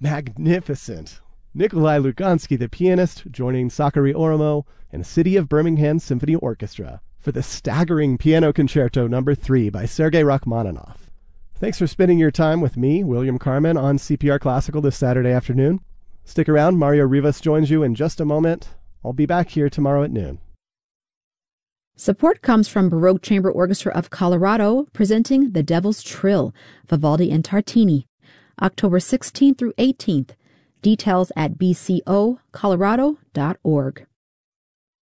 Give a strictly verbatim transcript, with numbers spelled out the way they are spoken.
Magnificent. Nikolai Lugansky, the pianist, joining Sakari Oromo and City of Birmingham Symphony Orchestra for the staggering Piano Concerto number three by Sergei Rachmaninoff. Thanks for spending your time with me, William Carmen, on C P R Classical this Saturday afternoon. Stick around, Mario Rivas joins you in just a moment. I'll be back here tomorrow at noon. Support comes from Baroque Chamber Orchestra of Colorado, presenting The Devil's Trill, Vivaldi and Tartini, October sixteenth through eighteenth. Details at b c o colorado dot org.